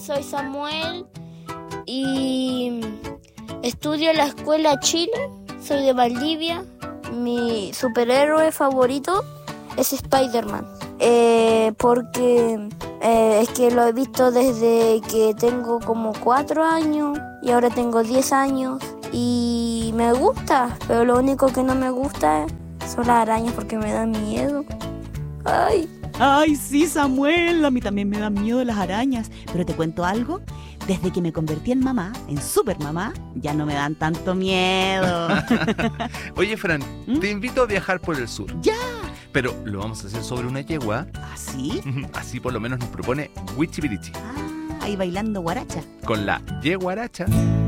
soy Samuel y estudio en la escuela Chile. Soy de Valdivia. Mi superhéroe favorito es Spider-Man. Porque es que lo he visto desde que tengo como 4 años y ahora tengo 10 años y me gusta, pero lo único que no me gusta son las arañas porque me dan miedo. Ay, sí, Samuel, a mí también me dan miedo las arañas. Pero te cuento algo, desde que me convertí en mamá, en supermamá, ya no me dan tanto miedo. Oye, Fran, te invito a viajar por el sur. ¡Ya! Pero lo vamos a hacer sobre una yegua. ¿Ah, sí? Así por lo menos nos propone Wichipirichi. Ahí bailando guaracha. Con la yeguaracha.